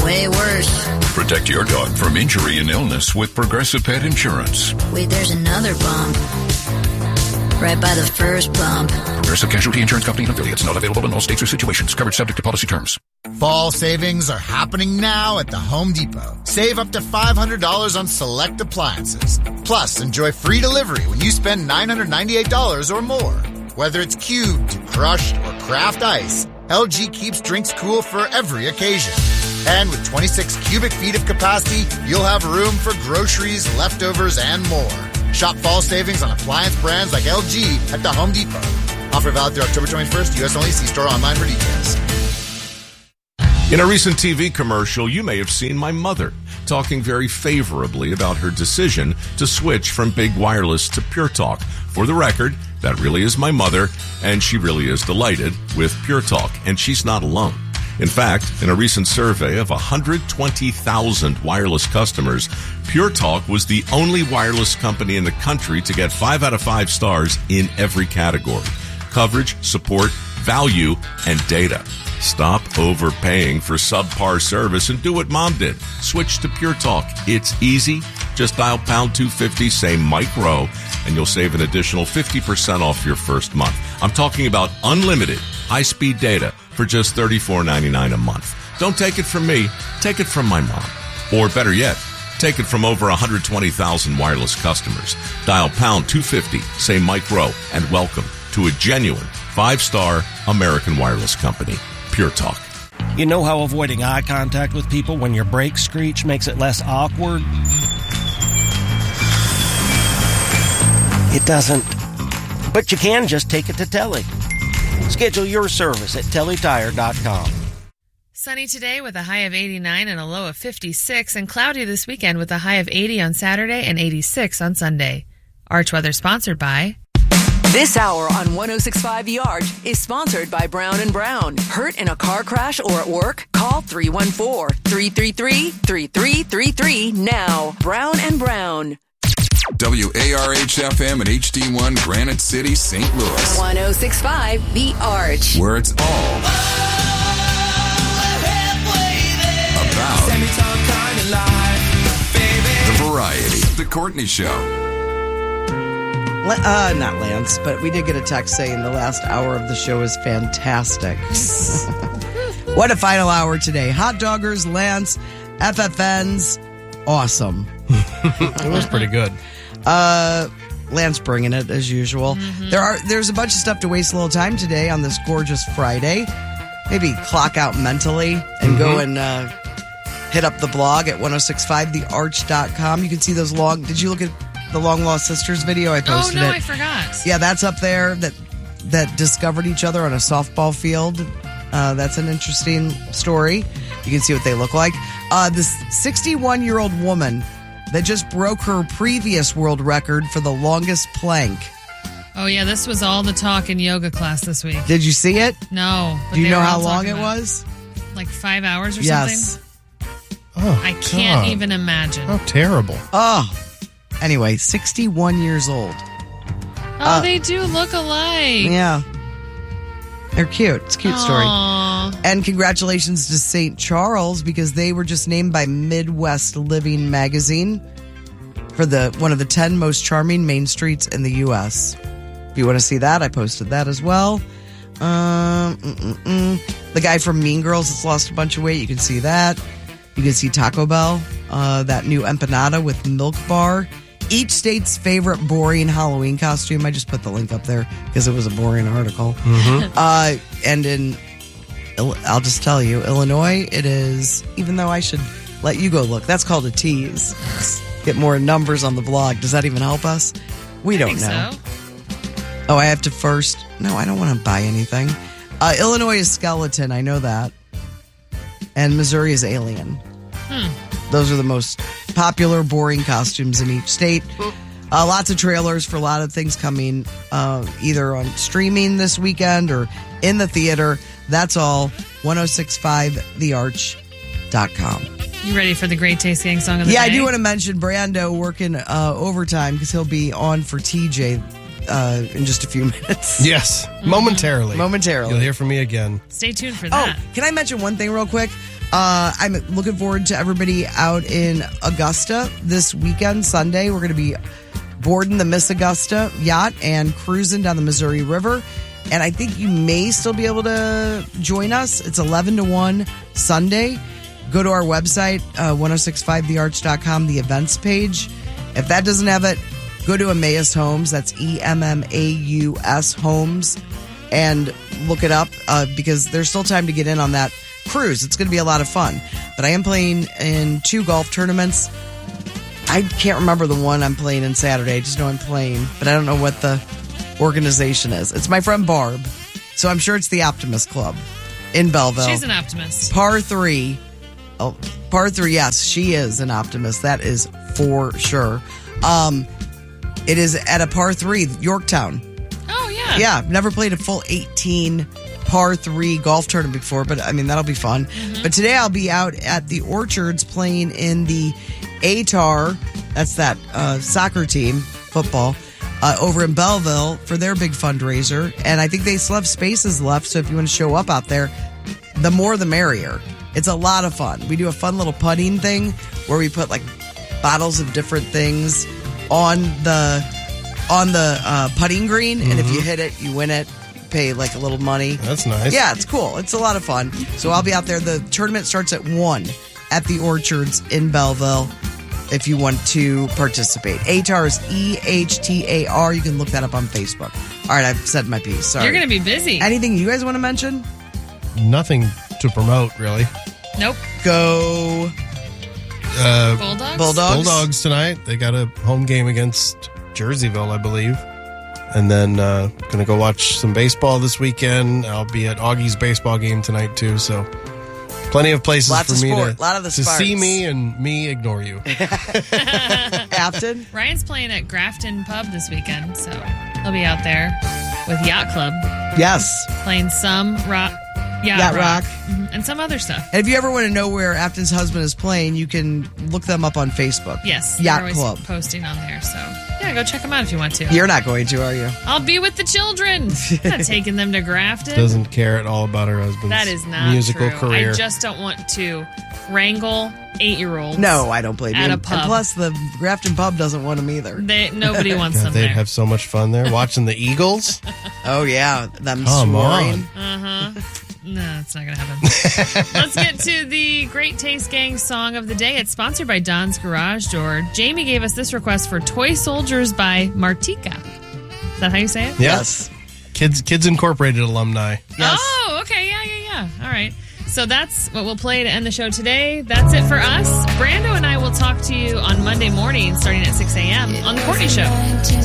way worse. Protect your dog from injury and illness with Progressive Pet Insurance. Wait, there's another bump. Right by the first bump. Progressive Casualty Insurance Company and affiliates. Not available in all states or situations. Coverage subject to policy terms. Fall savings are happening now at the Home Depot. Save up to $500 on select appliances. Plus, enjoy free delivery when you spend $998 or more. Whether it's cubed, crushed, or craft ice, LG keeps drinks cool for every occasion. And with 26 cubic feet of capacity, you'll have room for groceries, leftovers, and more. Shop fall savings on appliance brands like LG at the Home Depot. Offer valid through October 21st. U.S. only. See store online for details. In a recent TV commercial, you may have seen my mother talking very favorably about her decision to switch from Big Wireless to Pure Talk. For the record, that really is my mother, and she really is delighted with Pure Talk, and she's not alone. In fact, in a recent survey of 120,000 wireless customers, Pure Talk was the only wireless company in the country to get 5 out of 5 stars in every category: coverage, support, value, and data. Stop overpaying for subpar service and do what Mom did. Switch to Pure Talk. It's easy. Just dial pound 250, say Mike Rowe, and you'll save an additional 50% off your first month. I'm talking about unlimited high-speed data for just $34.99 a month. Don't take it from me. Take it from my mom. Or better yet, take it from over 120,000 wireless customers. Dial pound 250, say Mike Rowe, and welcome to a genuine 5-star American wireless company. Pure Talk. You know how avoiding eye contact with people when your brakes screech makes it less awkward? It doesn't. But you can just take it to Telly. Schedule your service at TellyTire.com. Sunny today with a high of 89 and a low of 56, and cloudy this weekend with a high of 80 on Saturday and 86 on Sunday. Arch Weather sponsored by... This hour on 106.5 The Arch is sponsored by Brown & Brown. Hurt in a car crash or at work? Call 314-333-3333 now. Brown & Brown. WARH-FM and HD1 Granite City, St. Louis. 106.5 The Arch. Where it's all about the variety. The Courtney Show. Not Lance, but we did get a text saying the last hour of the show is fantastic. What a final hour today. Hot Doggers, Lance, FFNs, awesome. It was pretty good. Lance bringing it as usual. Mm-hmm. There's a bunch of stuff to waste a little time today on this gorgeous Friday. Maybe clock out mentally and go and hit up the blog at 1065thearch.com. You can see those long... Did you look at the Long Lost Sisters video? I posted it. Oh, no, I forgot. Yeah, that's up there that discovered each other on a softball field. That's an interesting story. You can see what they look like. This 61-year-old woman that just broke her previous world record for the longest plank. Oh, yeah, this was all the talk in yoga class this week. Did you see it? No. Do you know how long it was? Like 5 hours or something? Oh, I can't even imagine. Oh, terrible. Oh. Anyway, 61 years old. Oh, they do look alike. Yeah. They're cute. It's a cute story. Aww. And congratulations to St. Charles because they were just named by Midwest Living magazine for one of the 10 most charming main streets in the U.S. If you want to see that, I posted that as well. The guy from Mean Girls that's lost a bunch of weight, you can see that. You can see Taco Bell, that new empanada with milk bar. Each state's favorite boring Halloween costume. I just put the link up there because it was a boring article. Mm-hmm. And I'll just tell you, Illinois, it is, even though I should let you go look, that's called a tease. Get more numbers on the blog. Does that even help us? We don't know. So. Oh, I have to first. No, I don't want to buy anything. Illinois is skeleton. I know that. And Missouri is alien. Those are the most popular, boring costumes in each state. Lots of trailers for a lot of things coming either on streaming this weekend or in the theater. That's all. 1065thearch.com. You ready for the Great Taste Gang song of the day? Yeah, I do want to mention Brando working overtime because he'll be on for TJ in just a few minutes. Yes, momentarily. Momentarily. You'll hear from me again. Stay tuned for that. Oh, can I mention one thing real quick? I'm looking forward to everybody out in Augusta this weekend, Sunday. We're going to be boarding the Miss Augusta yacht and cruising down the Missouri River. And I think you may still be able to join us. It's 11 to 1 Sunday. Go to our website, 1065thearch.com, the events page. If that doesn't have it, go to Emmaus Homes. That's EMMAUS Homes. And look it up because there's still time to get in on that cruise. It's going to be a lot of fun. But I am playing in 2 golf tournaments. I can't remember the one I'm playing in Saturday. I just know I'm playing, but I don't know what the organization is. It's my friend Barb, so I'm sure it's the Optimist Club in Belleville. She's an optimist. Par 3. Oh, par 3, yes, she is an optimist. That is for sure. It is at a par 3, Yorktown. Oh, yeah. Yeah, I've never played a full 18 par 3 golf tournament before, but I mean, that'll be fun. Mm-hmm. But today I'll be out at the Orchards playing in the ATAR, that's that soccer team, football, over in Belleville for their big fundraiser. And I think they still have spaces left, so if you want to show up out there, the more the merrier. It's a lot of fun. We do a fun little putting thing where we put like bottles of different things on the putting green, and if you hit it, you win it. You pay like a little money. That's nice. Yeah, it's cool. It's a lot of fun. So I'll be out there. The tournament starts at 1 at the Orchards in Belleville if you want to participate. ATAR is EHTAR. You can look that up on Facebook. All right, I've said my piece. Sorry. You're going to be busy. Anything you guys want to mention? Nothing to promote, really. Nope. Go Bulldogs? Bulldogs tonight. They got a home game against Jerseyville, I believe. And then going to go watch some baseball this weekend. I'll be at Augie's baseball game tonight, too. So plenty of places Lots for of me sport. to, Lot of the to Sparks. see me and me ignore you. Afton? Ryan's playing at Grafton Pub this weekend, so he'll be out there with Yacht Club. Yes. Playing some Yacht Rock. Mhm. And some other stuff. And if you ever want to know where Afton's husband is playing, you can look them up on Facebook. Yes. Yacht they're Club. always posting on there, so yeah, go check them out if you want to. You're not going to, are you? I'll be with the children. I'm not taking them to Grafton. Doesn't care at all about her husband's That is not musical true. career. I just don't want to wrangle 8-year-olds. No, I don't blame you. At a And pub. plus, the Grafton Pub doesn't want them either. Nobody wants God, them they'd there. have so much fun there watching the Eagles. Oh, yeah. Them Come snoring. on. No, it's not going to happen. Let's get to the Great Taste Gang song of the day. It's sponsored by Don's Garage Door. Jamie gave us this request for Toy Soldiers by Martika. Is that how you say it? Yes. Kids Incorporated alumni. Yes. Oh, okay. Yeah. All right. So that's what we'll play to end the show today. That's it for us. Brando and I will talk to you on Monday morning starting at 6 a.m. on The Courtney Show.